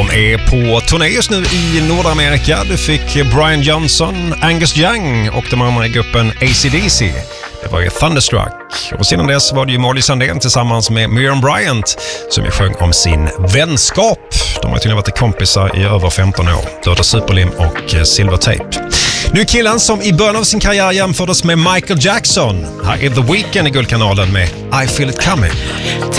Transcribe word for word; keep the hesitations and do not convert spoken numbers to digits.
De är på turné just nu i Nordamerika. Du fick Brian Johnson, Angus Young och de andra i gruppen A C D C. Det var ju Thunderstruck. Och sedan dess var det ju Molly Sandén tillsammans med Miriam Bryant som ju sjöng om sin vänskap. De har tydligen varit kompisar i över femton år. Döda Superlim och Silvertape. Nu är killen som i början av sin karriär jämfördes med Michael Jackson. Här är The Weeknd i Guldkanalen med I Feel It Coming.